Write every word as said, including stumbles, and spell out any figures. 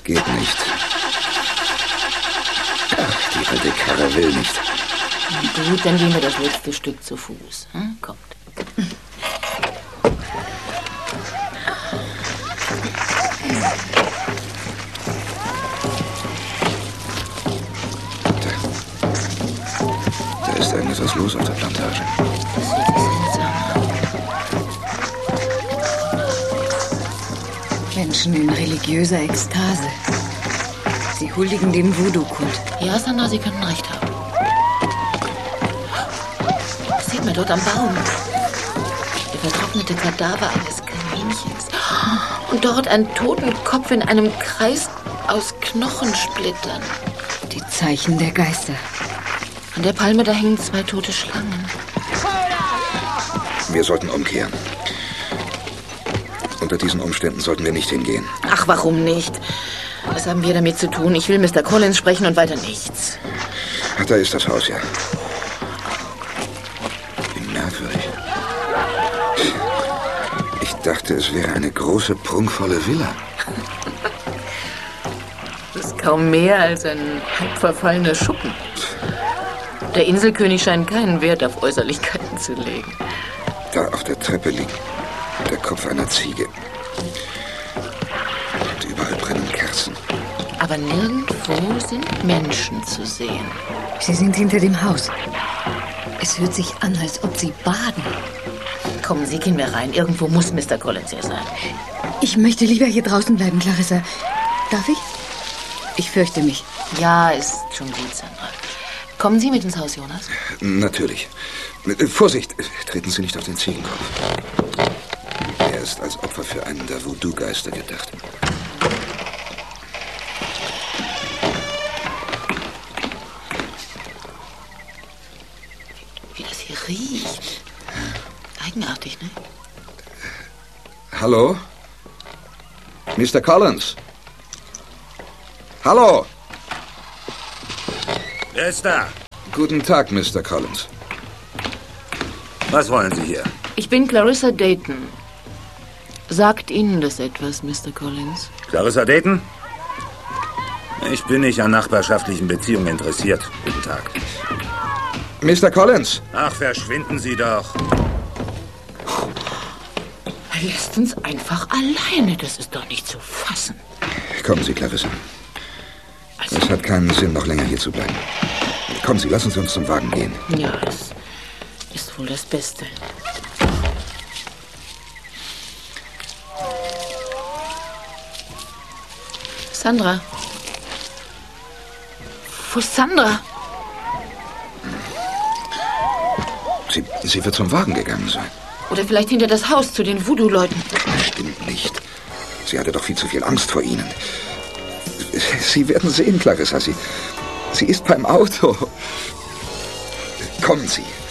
geht nicht. Ach, die alte Karre will nicht. Gut, dann gehen wir das letzte Stück zu Fuß. Hm? Kommt. Da, da ist irgendetwas los auf der Plantage. Das sieht seltsam aus. Menschen in religiöser Ekstase. Sie huldigen dem Voodoo-Kult. Ja, Sandra, Sie könnten recht haben. Was sieht man dort am Baum? Der vertrocknete Kadaver eines Kaninchens. Und dort ein Totenkopf in einem Kreis aus Knochensplittern. Die Zeichen der Geister. An der Palme, da hängen zwei tote Schlangen. Wir sollten umkehren. Unter diesen Umständen sollten wir nicht hingehen. Ach, warum nicht? Was haben wir damit zu tun? Ich will Mister Collins sprechen und weiter nichts. Ach, da ist das Haus, ja. Wie merkwürdig. Ich dachte, es wäre eine große, prunkvolle Villa. Das ist kaum mehr als ein halb verfallener Schuppen. Der Inselkönig scheint keinen Wert auf Äußerlichkeiten zu legen. Da auf der Treppe liegt der Kopf einer Ziege. Und überall brennen Kerzen. Aber nirgendwo sind Menschen zu sehen. Sie sind hinter dem Haus. Es hört sich an, als ob sie baden. Kommen Sie, gehen wir rein. Irgendwo muss Mister Collins hier sein. Ich möchte lieber hier draußen bleiben, Clarissa. Darf ich? Ich fürchte mich. Ja, ist schon gut, Sandra. Kommen Sie mit ins Haus, Jonas? Natürlich. Vorsicht, treten Sie nicht auf den Ziegenkopf. Er ist als Opfer für einen der Voodoo-Geister gedacht. Wie das hier riecht. Eigenartig, ne? Hallo? Mister Collins? Hallo? Wer ist da? Guten Tag, Mister Collins. Was wollen Sie hier? Ich bin Clarissa Dayton. Sagt Ihnen das etwas, Mister Collins? Clarissa Dayton? Ich bin nicht an nachbarschaftlichen Beziehungen interessiert. Guten Tag. Mister Collins? Ach, verschwinden Sie doch. Er lässt uns einfach alleine. Das ist doch nicht zu fassen. Kommen Sie, Clarissa. Also, Es hat keinen Sinn, noch länger hier zu bleiben. Kommen Sie, lassen Sie uns zum Wagen gehen. ja, das ist wohl das Beste. Sandra. Wo ist Sandra? Sie, sie wird zum Wagen gegangen sein. Oder vielleicht hinter das Haus zu den Voodoo-Leuten. Bestimmt nicht. Sie hatte doch viel zu viel Angst vor Ihnen. Sie werden sehen, Clarissa. Sie, sie ist beim Auto. Kommen Sie.